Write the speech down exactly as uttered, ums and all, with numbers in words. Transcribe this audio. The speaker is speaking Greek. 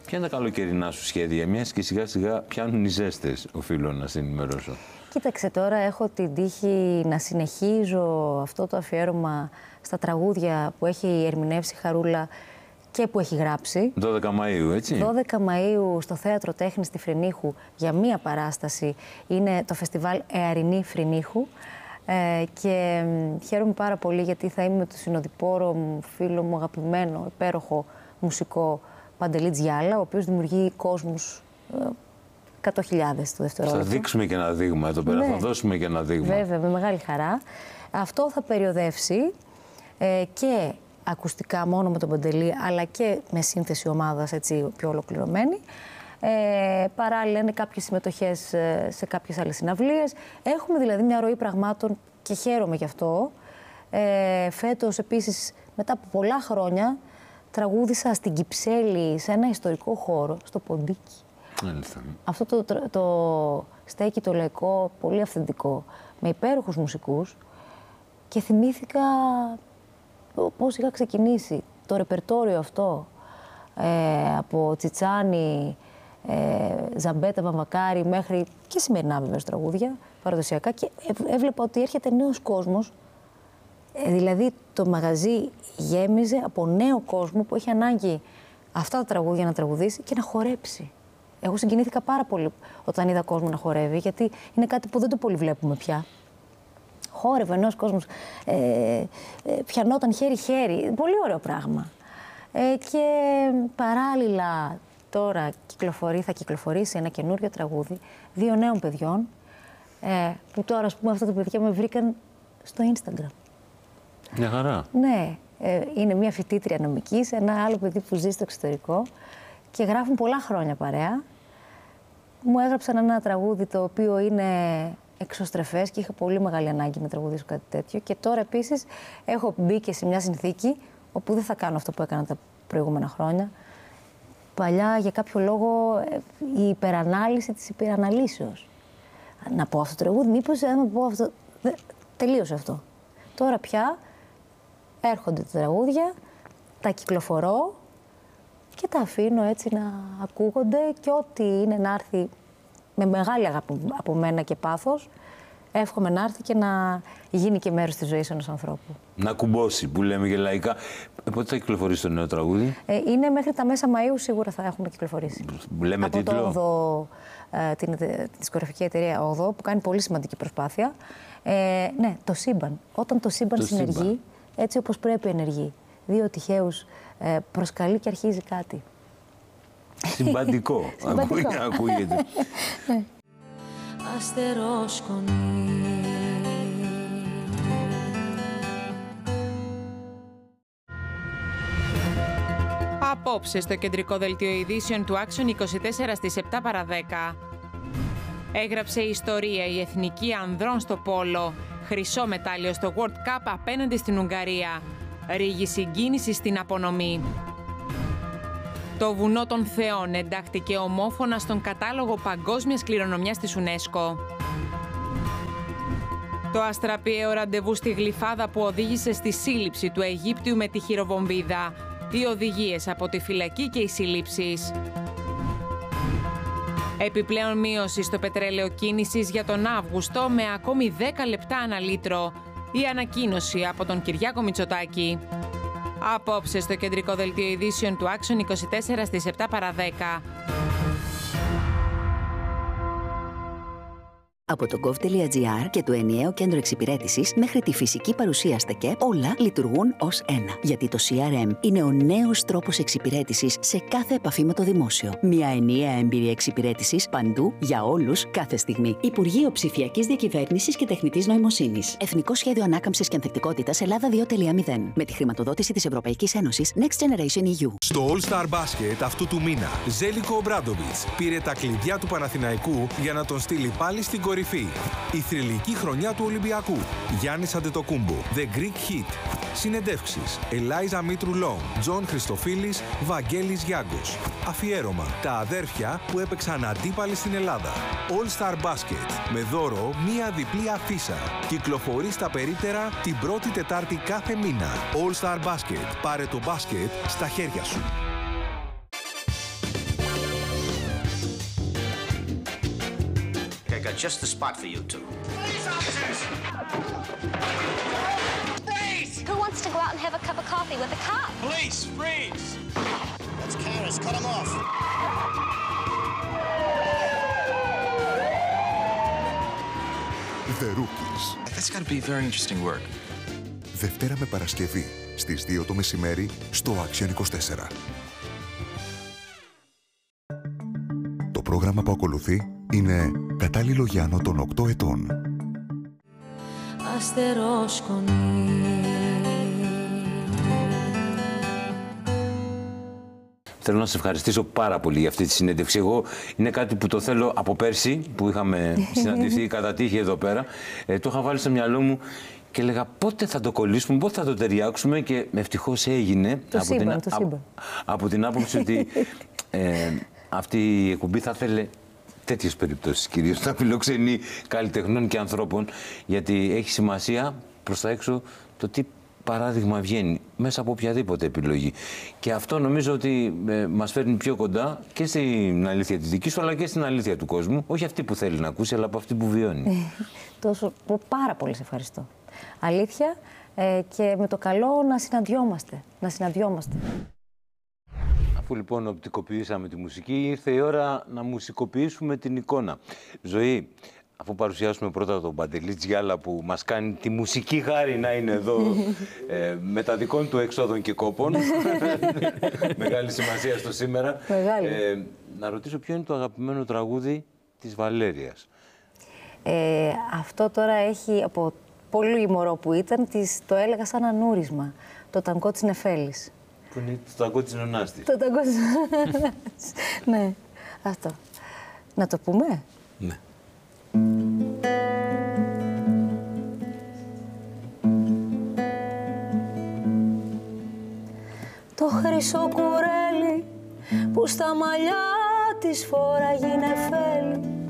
Ποια είναι τα καλοκαιρινά σου σχέδια, μιας και σιγά σιγά πιάνουν οι ζέστες, οφείλω να σε ενημερώσω. Κοίταξε, τώρα έχω την τύχη να συνεχίζω αυτό το αφιέρωμα στα τραγούδια που έχει ερμηνεύσει η Χαρούλα και που έχει γράψει. δώδεκα Μαΐου, έτσι. δώδεκα Μαΐου στο Θέατρο Τέχνης στη Φρυνίχου για μία παράσταση. Είναι το φεστιβάλ Εαρινή Φρυνίχου. Ε, και ε, χαίρομαι πάρα πολύ γιατί θα είμαι με τον συνοδοιπόρο μου, φίλο μου, αγαπημένο, υπέροχο μουσικό Παντελή Τζιάλα, ο οποίος δημιουργεί κόσμους ε, εκατό χιλιάδες το δευτερόλεπτο. Θα δείξουμε και ένα δείγμα εδώ πέρα, ναι. Θα δώσουμε και ένα δείγμα. Βέβαια, με μεγάλη χαρά. Αυτό θα περιοδεύσει ε, και ακουστικά μόνο με τον Παντελή, αλλά και με σύνθεση ομάδας έτσι πιο ολοκληρωμένη. Ε, παράλληλα είναι κάποιες συμμετοχές ε, σε κάποιες άλλες συναυλίες. Έχουμε δηλαδή μια ροή πραγμάτων και χαίρομαι γι' αυτό. Ε, φέτος επίσης, μετά από πολλά χρόνια, τραγούδισα στην Κυψέλη, σε ένα ιστορικό χώρο, στο Ποντίκι. Έλθα. Αυτό το, το, το στέκι το λαϊκό, πολύ αυθεντικό, με υπέροχους μουσικούς και θυμήθηκα πώς είχα ξεκινήσει το ρεπερτόριο αυτό ε, από Τσιτσάνι, ε, Ζαμπέτα, Βαμβακάρη μέχρι και σημερινά βέβαια τραγούδια παραδοσιακά και έβλεπα ότι έρχεται νέος κόσμος, ε, δηλαδή το μαγαζί γέμιζε από νέο κόσμο που έχει ανάγκη αυτά τα τραγούδια να τραγουδήσει και να χορέψει. Εγώ συγκινήθηκα πάρα πολύ όταν είδα κόσμο να χορεύει, γιατί είναι κάτι που δεν το πολύ βλέπουμε πια. Χόρευε νέος κόσμος, ε, ε, πιανόταν χέρι-χέρι, πολύ ωραίο πράγμα. Ε, και παράλληλα τώρα κυκλοφορεί, θα κυκλοφορήσει ένα καινούριο τραγούδι δύο νέων παιδιών, ε, που τώρα ας πούμε αυτά τα παιδιά με βρήκαν στο Instagram. Μια χαρά. Ναι, ε, είναι μια φοιτήτρια νομικής, ένα άλλο παιδί που ζει στο εξωτερικό και γράφουν πολλά χρόνια παρέα. Μου έγραψαν ένα τραγούδι το οποίο είναι εξωστρεφές και είχα πολύ μεγάλη ανάγκη να τραγουδήσω κάτι τέτοιο. Και τώρα επίσης έχω μπει και σε μια συνθήκη όπου δεν θα κάνω αυτό που έκανα τα προηγούμενα χρόνια. Παλιά για κάποιο λόγο η υπερανάλυση της υπεραναλύσεως. Να πω αυτό το τραγούδι, μήπως να πω αυτό. Τελείωσε αυτό. Τώρα πια έρχονται τα τραγούδια, τα κυκλοφορώ και τα αφήνω έτσι να ακούγονται και ό,τι είναι να έρθει με μεγάλη αγάπη από μένα και πάθος, εύχομαι να έρθει και να γίνει και μέρος της ζωής ενός ανθρώπου. Να κουμπώσει, που λέμε και λαϊκά. Πότε θα κυκλοφορήσει το νέο τραγούδι? Ε, είναι μέχρι τα μέσα Μαΐου σίγουρα θα έχουμε κυκλοφορήσει. Λέμε από τίτλο. Το όδο, ε, την, τη δισκογραφική εταιρεία όδο, που κάνει πολύ σημαντική προσπάθεια. Ε, ναι, το σύμπαν. Όταν το σύμπαν το συνεργεί, σύμπαν. Έτσι όπως πρέπει ενεργεί. Δύο τυχαίους ε, προσκαλεί και αρχίζει κάτι. Συμπαντικό. Ακούγεται. Αστερόσκονη. Απόψε στο κεντρικό δελτίο ειδήσεων του Action είκοσι τέσσερα στις επτά παρά δέκα. Έγραψε ιστορία η εθνική ανδρών στο πόλο. Χρυσό μετάλλιο στο World Cup απέναντι στην Ουγγαρία. Ρίγη συγκίνηση στην απονομή. Το βουνό των Θεών εντάχθηκε ομόφωνα στον κατάλογο παγκόσμιας κληρονομιάς της UNESCO. Το αστραπιαίο ραντεβού στη Γλυφάδα που οδήγησε στη σύλληψη του Αιγύπτιου με τη χειροβομβίδα. Οι οδηγίες από τη φυλακή και οι συλλήψεις. Επιπλέον μείωση στο πετρέλαιο κίνησης για τον Αύγουστο με ακόμη δέκα λεπτά ανά λίτρο. Η ανακοίνωση από τον Κυριάκο Μητσοτάκη. Απόψε στο κεντρικό δελτίο ειδήσεων του Action είκοσι τέσσερα στις επτά παρά δέκα. Από το gov.gr και το ενιαίο κέντρο εξυπηρέτησης μέχρι τη φυσική παρουσία στα ΚΕΠ, όλα λειτουργούν ως ένα. Γιατί το σι αρ εμ είναι ο νέος τρόπος εξυπηρέτησης σε κάθε επαφή με το δημόσιο. Μια ενιαία εμπειρία εξυπηρέτησης παντού, για όλους, κάθε στιγμή. Υπουργείο Ψηφιακής Διακυβέρνησης και Τεχνητής Νοημοσύνης. Εθνικό Σχέδιο Ανάκαμψης και Ανθεκτικότητας Ελλάδα δύο κόμμα μηδέν. Με τη χρηματοδότηση της Ευρωπαϊκής Ένωσης Next Generation ι γιου. Στο All Star Basket αυτού του μήνα, Ζέλικο Ομπράντοβιτς πήρε τα κλειδιά του Παναθηναϊκού για να τον στείλει πάλι στην κορυφή. Η θρυλική χρονιά του Ολυμπιακού. Γιάννης Αντετοκούμπο, The Greek Hit. Συνεντεύξεις. Ελάιζα Μήτρου Λόγκ, Τζον Χριστοφίλης, Βαγγέλης Γιάγκος. Αφιέρωμα. Τα αδέρφια που έπαιξαν αντίπαλοι στην Ελλάδα. All Star Basket. Με δώρο μία διπλή αφίσα. Κυκλοφορεί στα περίπτερα την πρώτη Τετάρτη κάθε μήνα. All Star Basket. Πάρε το μπάσκετ στα χέρια σου. just the spot for you two. Police officers! Freeze! Who wants to go out and have a cup of coffee with a cop? Police, freeze! That's Karis. Cut him off. The Rookies. That's got to be very interesting work. Δευτέρα με Παρασκευή, στις δύο το μεσημέρι, στο Action είκοσι τέσσερα. Το πρόγραμμα που ακολουθεί είναι κατάλληλο για άνω των οκτώ ετών. Αστερόσκονη. Θέλω να σας ευχαριστήσω πάρα πολύ για αυτή τη συνέντευξη. Εγώ είναι κάτι που το θέλω από πέρσι, που είχαμε συναντηθεί κατά τύχη εδώ πέρα. Ε, το είχα βάλει στο μυαλό μου και έλεγα πότε θα το κολλήσουμε, πότε θα το ταιριάξουμε και ευτυχώς έγινε. Το από, σύμπαν, την, το σύμπαν. από, από την άποψη ότι ε, αυτή η εκπομπή θα θέλει τέτοιες περιπτώσεις, κυρίως να φιλοξενεί καλλιτεχνών και ανθρώπων, γιατί έχει σημασία προς τα έξω το τι παράδειγμα βγαίνει μέσα από οποιαδήποτε επιλογή. Και αυτό νομίζω ότι ε, μας φέρνει πιο κοντά και στην αλήθεια της δικής σου, αλλά και στην αλήθεια του κόσμου. Όχι αυτή που θέλει να ακούσει, αλλά από αυτή που βιώνει. Τόσο, πάρα πολύ σε ευχαριστώ. Αλήθεια, ε, και με το καλό να συναντιόμαστε. Να συναντιόμαστε. Αφού λοιπόν οπτικοποιήσαμε τη μουσική, ήρθε η ώρα να μουσικοποιήσουμε την εικόνα. Ζωή, αφού παρουσιάσουμε πρώτα τον Παντελή Τζιάλα που μας κάνει τη μουσική χάρη να είναι εδώ ε, με τα δικών του εξόδων και κόπων. Μεγάλη σημασία στο σήμερα. Ε, να ρωτήσω ποιο είναι το αγαπημένο τραγούδι της Βαλέριας. Ε, αυτό τώρα έχει από πολύ μωρό που ήταν, της, το έλεγα σαν ανούρισμα. Το ταγκό της Νεφέλης. Που είναι το ταγκό της νονάς της. Το ταγκό της νονάς. Ναι, αυτό. Να το πούμε. Ναι. Το χρυσό κουρέλι που στα μαλλιά της φόραγε νεφέλη